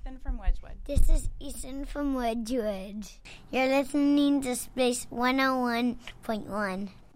Ethan from Wedgwood. This is Ethan from Wedgwood. You're listening to Space 101.1.